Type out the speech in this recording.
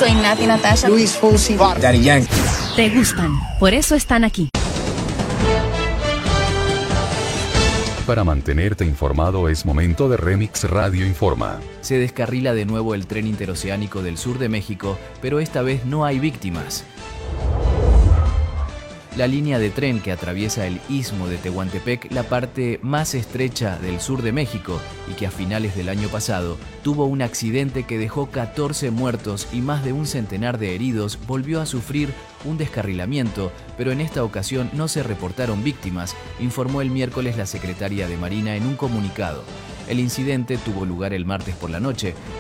Soy Nati Natasha. Luis Fonsi. Daddy Yankee. Te gustan, por eso están aquí. Para mantenerte informado es momento de Remix Radio Informa. Se descarrila de nuevo el tren interoceánico del sur de México, pero esta vez no hay víctimas. La línea de tren que atraviesa el istmo de Tehuantepec, la parte más estrecha del sur de México, y que a finales del año pasado tuvo un accidente que dejó 14 muertos y más de un centenar de heridos, volvió a sufrir un descarrilamiento, pero en esta ocasión no se reportaron víctimas, informó el miércoles la secretaria de Marina en un comunicado. El incidente tuvo lugar el martes por la noche,